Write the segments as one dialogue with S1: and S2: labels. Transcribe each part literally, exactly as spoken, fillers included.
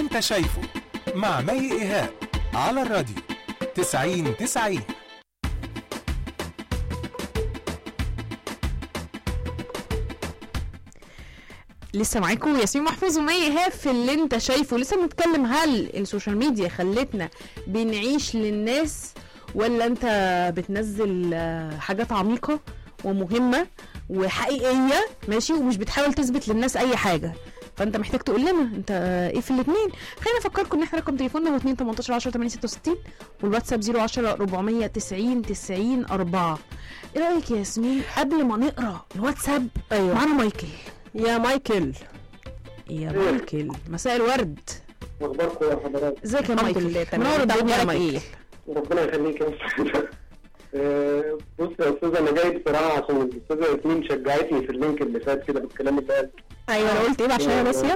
S1: انت شايفه مع مي إيهاب على الراديو تسعين تسعين.
S2: لسه معاكم ياسمين محفوظ ومي إيهاب في اللي انت شايفه. لسه بنتكلم هل السوشيال ميديا خلتنا بنعيش للناس ولا انت بتنزل حاجات عميقة ومهمة وحقيقية ماشي ومش بتحاول تثبت للناس اي حاجة، فانت محتاج تقول لنا انت ايه في الاثنين. خلينا افكركم ان احنا رقم تليفوننا هو اتنين تمنتاشر عشرة تمانية ستة وستين والواتساب صفر عشرة أربعمية تسعين تسعين أربعة. ايه رايك يا ياسمين قبل ما نقرا الواتساب؟
S3: ايوه
S2: معانا مايكل.
S3: يا مايكل
S2: يا مايكل مساء الورد،
S4: اخباركم يا حضرات؟
S2: ازيك يا
S3: الحمد
S2: مايكل؟
S3: لله تمام.
S2: منور الدنيا يا مايكل.
S3: ايه
S4: ربنا يخليك يا استاذ. آه، بص يا استاذ انا جاي بصراحه عشان الاستاذه ياسمين شجعتني في اللينك اللي فات كده بالكلام اللي قال.
S3: ايوه انا قلت ايه عشان انا ناسيه.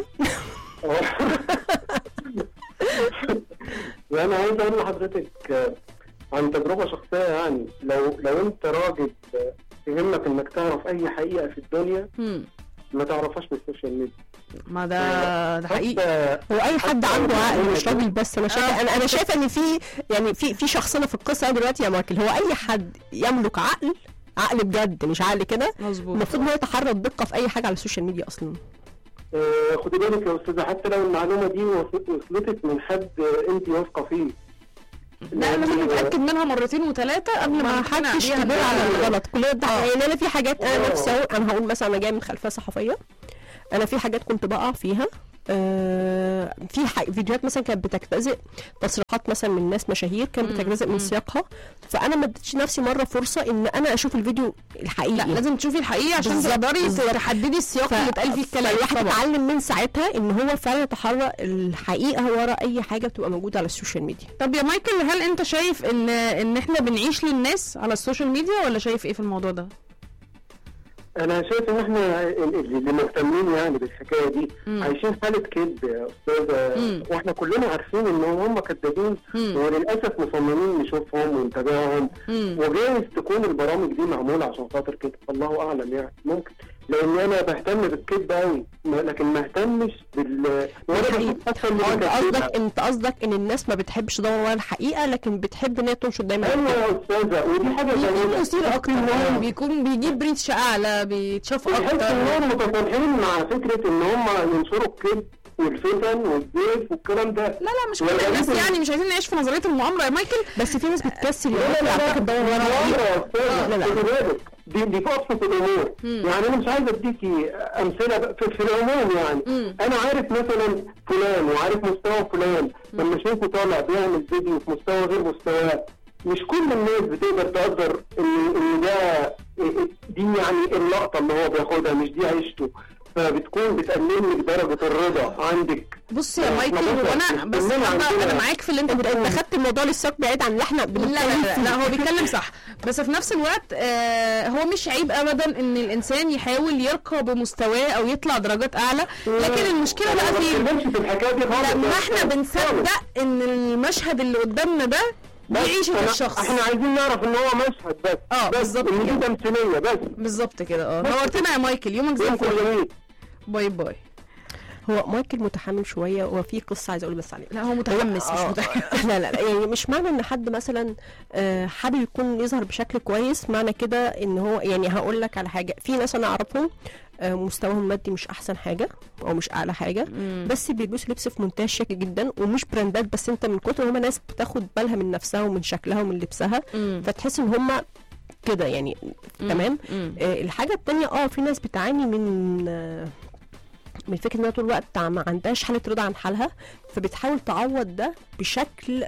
S4: وانا عايز اقول لحضرتك آه، عن تجربه شخصيه، يعني لو لو انت راجل آه، يهمك انك تعرف اي حقيقه في الدنيا
S2: هم.
S4: ما تعرفهاش من السوشيال ميديا.
S2: ما ده ده حقيقي.
S3: هو اي حد عنده عقل مش راجل بس. انا شايفه انا انا شايفه ان في يعني في في شخصنا في القصه دلوقتي يا مايكل، هو اي حد يملك عقل عقل بجد مش عقل كده
S2: مظبوط.
S3: المفروض ان هو يتحرى الدقه في اي حاجه على السوشيال ميديا اصلا.
S4: آه، خدي بالك يا استاذه، حتى لو المعلومه دي وصلتك من حد آه، انت واثقه فيه،
S2: لا لازم نتاكد منها مرتين وثلاثه قبل ما
S3: ما
S2: نقتنع
S3: حدش
S2: بيها.
S3: يدور على الغلط. كلنا ده
S2: آه.
S3: يعني انا في حاجات انا
S4: آه.
S3: نفسي أقول- انا هقول مثلا انا جايه من خلفيه صحفيه، انا في حاجات كنت بقع فيها. آه في ح- فيديوهات مثلا كانت بتجتزئ تصريحات مثلا من ناس مشاهير كانت
S2: مم.
S3: بتجتزئ
S2: مم.
S3: من سياقها، فانا ما اديتش نفسي مره فرصه ان انا اشوف الفيديو الحقيقي.
S2: لا لازم تشوفي الحقيقه عشان
S3: بالظبط،
S2: تقدري
S3: بالظبط.
S2: تحددي السياق اللي اتقال فيه الكلام.
S3: الواحد
S2: طبعا.
S3: اتعلم من ساعتها ان هو فعلا يتحرى الحقيقه وراء اي حاجه بتبقى موجوده على السوشيال ميديا.
S2: طب يا مايكل هل انت شايف ان ان احنا بنعيش للناس على السوشيال ميديا ولا شايف ايه في الموضوع ده؟
S4: انا شايف ان احنا اللي مهتمين يعني بالحكايه دي
S2: مم.
S4: عايشين حاله كذب يا استاذه،
S2: مم.
S4: واحنا كلنا عارفين ان هم كذابين
S2: مم.
S4: وللاسف مصممين نشوفهم ونتابعهم،
S2: مم.
S4: وجايز تكون البرامج دي معموله عشان خاطر كده، الله اعلم يعني ممكن، لان انا بهتم بالكذب قوي لكن ما اهتمش بال
S3: الحقيقة. انت قصدك انت قصدك ان الناس ما بتحبش تدور ورا الحقيقه لكن بتحب ان هي تنشر دايما
S4: ايوه يا استاذه، ودي حاجه
S2: بيكون
S4: جميله.
S2: مثير اكتر، بيكون بيجيب ريتش اعلى، بيتشاف
S4: بحس
S2: اكتر.
S4: انهم متصالحين مع فكره ان هم ينشروا الكذب والفتن والزيف والكلام ده.
S2: لا لا مش كل الناس يعني مش عايزين نعيش في نظريه المؤامره يا مايكل.
S3: بس في ناس بتكسل
S4: لا لا لا
S3: اعتقد تدور ورا الحقيقه.
S4: لا لا لا دي دي في ابسط الامور.
S2: مم.
S4: يعني انا مش عايز اديكي امثله في, في العموم يعني.
S2: مم.
S4: انا عارف مثلا فلان وعارف مستوى فلان، لما اشوفه طالع بيعمل فيديو في مستوى غير مستواه، مش كل الناس بتقدر تقدر ان ان ده دي يعني اللقطه اللي هو بياخدها، مش دي عيشته، فبتكون بتقلل لك درجه الرضا عندك.
S2: بص يا مايكل وانا بس انا انا معاك في اللي انت
S3: انت
S2: بتقوله.
S3: خدت الموضوع للسياق بعيد عن اللي احنا
S2: لا
S3: بنتكلم
S2: لا
S3: فيه.
S2: لا هو بيتكلم صح، بس في نفس الوقت آه هو مش عيب ابدا ان الانسان يحاول يرقى بمستواه او يطلع درجات اعلى، لكن المشكله بقى في
S4: في الحكايه دي خالص.
S2: لما احنا بنصدق ان المشهد اللي قدامنا ده دي عيشه الشخص.
S4: احنا عايزين نعرف ان هو مشهد بس.
S2: اه بالظبط
S4: ان
S2: كده.
S4: دي تمثيليه بس.
S2: بالظبط كده. اه نورتنا يا مايكل، يومك زي الفل. باي باي.
S3: هو مايكل متحمل شويه وفي قصه عايزه اقول بس عليها.
S2: لا هو متحمس مش
S3: آه.
S2: متحمس.
S3: لا لا لا يعني مش معنى ان حد مثلا آه، حابب يكون يظهر بشكل كويس معنى كده ان هو يعني هقول لك على حاجه. في ناس انا اعرفهم آه، مستواهم المادي مش احسن حاجه او مش اعلى حاجه،
S2: مم.
S3: بس بيلبسوا لبس في منتهى الشياكه جدا ومش براندات، بس انت من كتر هما ناس بتاخد بالها من نفسها ومن شكلها ومن لبسها
S2: مم.
S3: فتحس ان هما كده يعني
S2: مم.
S3: تمام.
S2: مم.
S3: آه، الحاجه التانية اه في ناس بتعاني من آه، من فكره انها طول الوقت ما عندهاش حاله رضا عن حالها، فبتحاول تعوض ده بشكل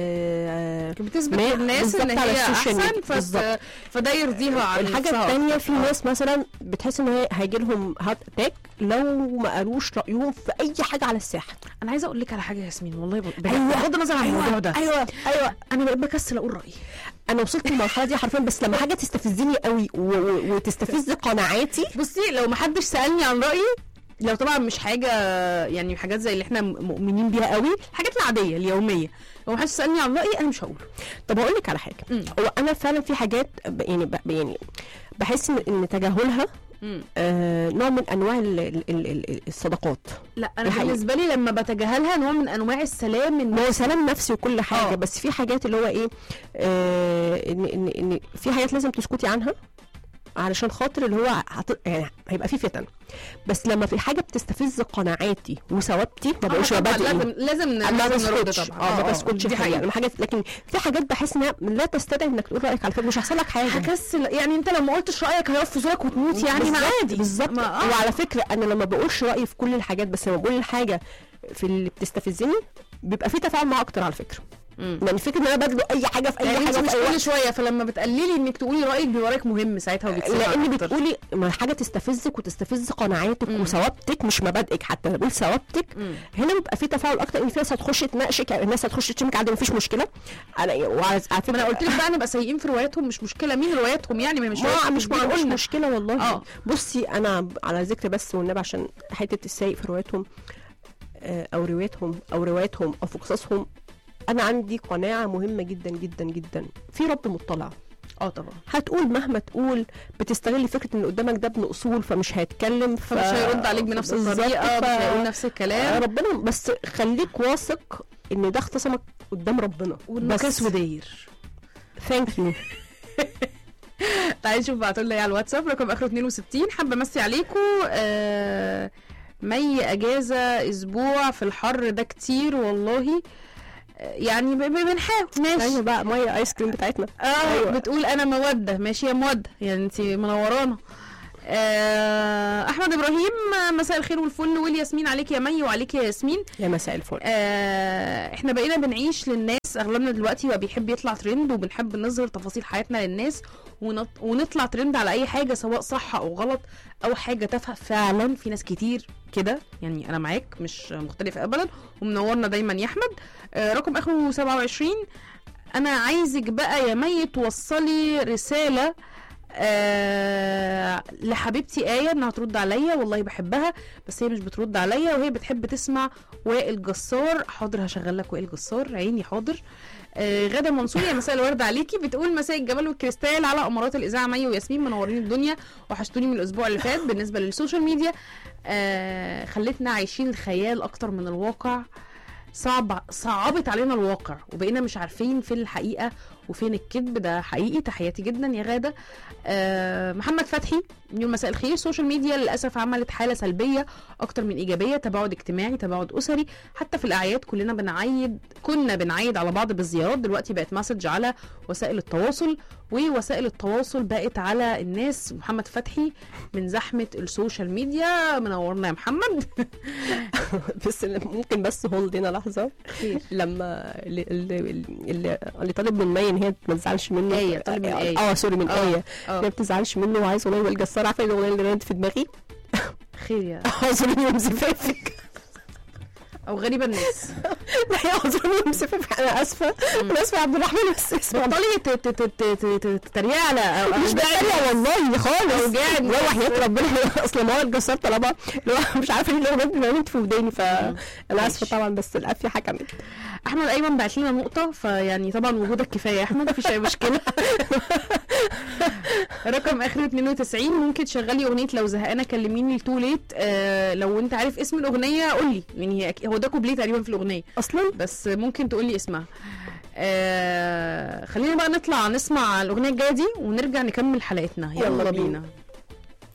S3: آه
S2: بتثبت
S3: ما-
S2: للناس
S3: بالظبط
S2: ان
S3: على
S2: هي
S3: السوشيال
S2: احسن
S3: ميديا.
S2: فت...
S3: بالظبط.
S2: فده يرضيها عن
S3: الحاجه
S2: نفسها.
S3: الثانيه في ناس مثلا بتحس ان هي هيجي لهم هارت اتاك لو ما قالوش رايهم في اي حاجه على الساحه.
S2: انا عايزه اقول لك على حاجه يا ياسمين والله ب-
S3: أيوة.
S2: بغض النظر عن الموضوع ده.
S3: ايوه ايوه
S2: انا بقيت بكسل اقول رايي.
S3: انا وصلت للمرحله دي حرفيا، بس لما حاجه تستفزني قوي و- و- وتستفز قناعاتي.
S2: بصي لو ما حدش سالني عن رايي، لو طبعا مش حاجه يعني حاجات زي اللي احنا مؤمنين بيها قوي، الحاجات العاديه اليوميه، لو ما حدش سالني عن رايي انا مش هقوله.
S3: طب اقول لك على حاجه،
S2: مم.
S3: هو انا فعلا في حاجات ب- يعني ب- يعني بحس ان إن تجاهلها
S2: مم.
S3: آه نوع من انواع ال ال ال الصداقات.
S2: لا انا
S3: دي حقيقة.
S2: بالنسبه لي لما بتجاهلها نوع من انواع السلام
S3: ما
S2: النفسي.
S3: هو سلام نفسي وكل حاجه.
S2: آه.
S3: بس في حاجات اللي هو ايه آه ان ان ان في حاجات لازم تسكتي عنها علشان خاطر اللي هو هت... يعني هيبقى في فتن. بس لما في حاجه بتستفز قناعاتي وثوابتي ما بقولش
S2: آه طبعاً،
S3: مبادئي،
S2: لازم لازم
S3: ما
S2: لازم نرد
S3: بسكتش.
S2: طبعا.
S3: اه ما بسكتش
S2: دي
S3: الحقيقه.
S2: حقيقة.
S3: لما حاجات، لكن في حاجات بحس انها لا تستدعي انك تقول رايك. على فكره مش هيحصل لك حاجه.
S2: هكسل يعني، انت لو ما قلتش رايك هيقف في زورك وتموت يعني، ما
S3: بالظبط-
S2: عادي
S3: بالظبط.
S2: ما- آه.
S3: وعلى فكره انا لما بقولش رايي في كل الحاجات، بس لما بقول الحاجه في اللي بتستفزني بيبقى في تفاعل معاه اكتر على فكره.
S2: مم.
S3: يعني فكره ان انا بدلق اي حاجه في اي
S2: يعني انت
S3: حاجه
S2: مش
S3: في اي
S2: كل
S3: وقت،
S2: شويه، فلما بتقللي انك تقولي رايك بيبقى رايك مهم ساعتها وبتسمع
S3: لان
S2: أكتر.
S3: بتقولي ما حاجه تستفزك وتستفز قناعاتك
S2: مم.
S3: وثوابتك، مش مبادئك حتى. انا بقول ثوابتك.
S2: مم.
S3: هنا بيبقى في تفاعل اكتر، ان في ناس هتخش تناقشك، الناس هتخش تشمك عادي مفيش مشكله. انا وعلى على
S2: ما
S3: فكره
S2: انا قلت لك بقى نبقى سيئين في رواياتهم، مش مشكله مين رواياتهم يعني، ما هي مش
S3: ما
S2: رواياتهم،
S3: مش ما
S2: بنقول
S3: مش
S2: لنا.
S3: مشكله والله.
S2: اه.
S3: بصي انا على ذكر بس والنبي عشان حته السيء في رواياتهم آه، او رواياتهم او رواياتهم او في قصصهم، انا عندي قناعه مهمه جدا جدا جدا في رب مطلع.
S2: اه طبعا.
S3: هتقول مهما تقول بتستغل فكره ان قدامك ده ابن اصول فمش هيتكلم ف...
S2: فمش هيرد عليك بنفس
S3: بالظبط.
S2: الطريقه،
S3: ف...
S2: مش هيقول نفس
S3: آه،
S2: الكلام،
S3: ربنا بس خليك واثق ان ده اختصمك قدام ربنا.
S2: والمكاس وداير.
S3: ثانك يو.
S2: تعالي نشوف بعتوا لنا ايه على الواتساب، رقم اخره اتنين وستين. حابه امسي عليكم. آه مي اجازه اسبوع في الحر ده كتير والله، آه، يعني ب- ب- بنحاول ماشي.
S3: ايوه بقى ميه ايس كريم بتاعتنا.
S2: اه
S3: أيوة.
S2: بتقول انا موده، ماشي يا موده، يعني انت منورانا. آه احمد ابراهيم، مساء الخير والفل والياسمين عليك يا مي وعليك يا ياسمين.
S3: يا مساء الفل.
S2: آه احنا بقينا بنعيش للناس، اغلبنا دلوقتي بقى بيحب يطلع ترند، وبنحب نظهر تفاصيل حياتنا للناس، ونط... ونطلع ترند على اي حاجه سواء صح او غلط او حاجه تافهه. فعلا في ناس كتير كده، يعني انا معاك مش مختلف ابدا، ومنورنا دايما يا احمد. آه رقم اخره سبعة وعشرين. انا عايزك بقى يا مي توصلي رساله آه لحبيبتي آية انها ترد عليا، والله بحبها بس هي مش بترد عليا، وهي بتحب تسمع وائل جسار. حاضر هشغل لك وائل جسار، عيني حاضر. آه غادة منصور، يا مساء الورد عليكي، بتقول مساء الجمال والكريستال على امارات الاذاعه مي وياسمين، منورين الدنيا وحشتوني من الاسبوع اللي فات. بالنسبه للسوشيال ميديا آه خلتنا عايشين الخيال اكتر من الواقع، صعب صعبت علينا الواقع وبقينا مش عارفين فين الحقيقه وفين الكذب. ده حقيقي. تحياتي جدا يا غاده. آه محمد فتحي يقول مساء الخير، السوشيال ميديا للاسف عملت حاله سلبيه اكتر من ايجابيه، تباعد اجتماعي، تباعد اسري، حتى في الاعياد كلنا بنعيد كنا بنعيد على بعض بالزيارات، دلوقتي بقت مسج على وسائل التواصل، ووسائل التواصل بقت على الناس. محمد فتحي من زحمه السوشيال ميديا، منورنا يا محمد.
S3: بس ممكن بس هولد هنا لحظه.
S2: خير.
S3: لما اللي, اللي, اللي, اللي طالب من مي ان هي ما تزعلش منه.
S2: آية، طالب من آية.
S3: اه سوري من
S2: آه،
S3: ايه.
S2: آه.
S3: هي ما بتزعلش منه وعايز اغنيه وائل جسار. عارفه الاغنيه اللي رنت في دماغي؟
S2: خير يا
S3: اعذروني يوم زفافك.
S2: او غريبه الناس.
S3: هي اعذروني يوم زفافك. انا اسفه انا اسفه يا عبد الرحمن بس اسمع.
S2: بطلي تتريق على
S3: مش بتريق والله خالص.
S2: أوجاعي.
S3: لا وحياة ربنا. اصل ما هو الجسار طلبها اللي هو مش عارفه ليه الاغنيه اللي رنت في وداني، فانا اسفه طبعا بس القافيه حكمت.
S2: احمد ايمن بعت لنا نقطه، فيعني طبعا وجودك كفايه يا احمد، مفيش اي مشكله. رقم اخره اتنين وتسعين، ممكن تشغلي اغنيه لو زهقانه كلميني تو ليت. آه لو انت عارف اسم الاغنيه قول لي، يعني هي هو ده كوبليه تقريبا في الاغنيه
S3: اصلا
S2: بس ممكن تقول لي اسمها. آه خلينا بقى نطلع نسمع الاغنيه الجايه دي ونرجع نكمل حلقتنا. يلا,
S3: يلا
S2: بينا,
S3: بينا.
S2: بينا.